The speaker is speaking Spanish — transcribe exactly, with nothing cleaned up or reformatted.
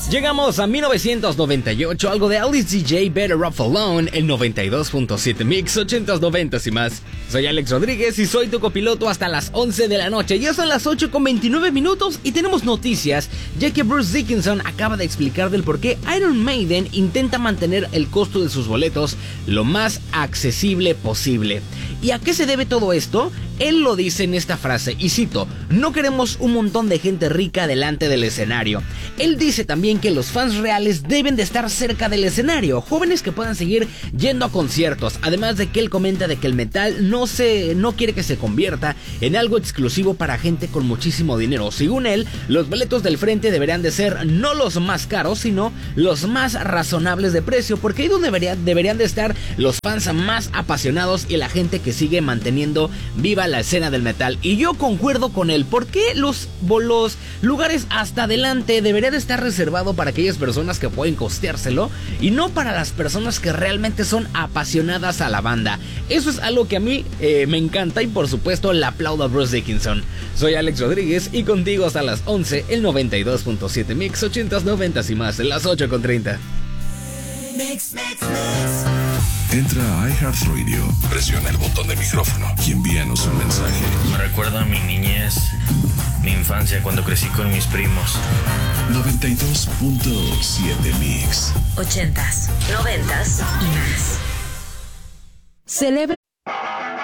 Llegamos a mil novecientos noventa y ocho, algo de Alice D J, Better Off Alone, el noventa y dos punto siete Mix, ochentas, noventas y más. Soy Alex Rodríguez y soy tu copiloto hasta las once de la noche. Ya son las ocho con veintinueve minutos y tenemos noticias, ya que Bruce Dickinson acaba de explicar del por qué Iron Maiden intenta mantener el costo de sus boletos lo más accesible posible. ¿Y a qué se debe todo esto? Él lo dice en esta frase, y cito: no queremos un montón de gente rica delante del escenario. Él dice también que los fans reales deben de estar cerca del escenario, jóvenes que puedan seguir yendo a conciertos, además de que él comenta de que el metal no se, no quiere que se convierta en algo exclusivo para gente con muchísimo dinero. Según él, los boletos del frente deberían de ser no los más caros, sino los más razonables de precio, porque ahí donde debería, deberían de estar los fans más apasionados y la gente que sigue manteniendo viva la escena del metal. Y yo concuerdo con él, porque los, los lugares hasta adelante deberían de estar reservados para aquellas personas que pueden costeárselo y no para las personas que realmente son apasionadas a la banda. Eso es algo que a mí eh, me encanta y por supuesto le aplaudo a Bruce Dickinson. Soy Alex Rodríguez y contigo hasta las once, el noventa y dos punto siete Mix, ochentas, noventas y más, en las ocho con treinta. Mix, mix, mix. Entra a iHeartRadio, presiona el botón de micrófono y envíanos un mensaje. Me recuerda a mi niñez, mi infancia cuando crecí con mis primos. noventa y dos punto siete Mix. Ochentas, noventas y más. Celebra